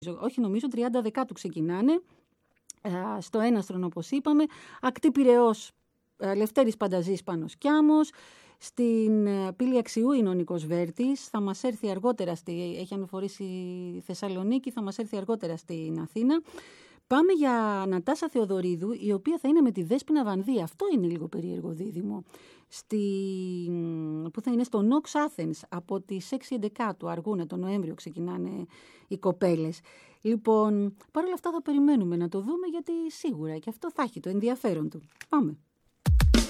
όχι νομίζω, 30 Δεκάτου ξεκινάνε. Στο Έναστρον, όπως είπαμε, ακτή Πειραιώς, Λευτέρης Πανταζής Πάνος Κιάμος. Στην πύλη Αξιού είναι ο Νικός Βέρτης, θα μας έρθει αργότερα, έχει ανηφορήσει Θεσσαλονίκη, θα μας έρθει αργότερα στην Αθήνα. Πάμε για Νατάσα Θεοδωρίδου, η οποία θα είναι με τη Δέσποινα Βανδύ. Αυτό είναι λίγο περίεργο δίδυμο. Που θα είναι στο Νόξ Άθενς. Από τις 6 Δεκάτου αργούν, τον Νοέμβριο ξεκινάνε οι κοπέλες. Λοιπόν, παρόλα αυτά θα περιμένουμε να το δούμε, γιατί σίγουρα και αυτό θα έχει το ενδιαφέρον του. Πάμε.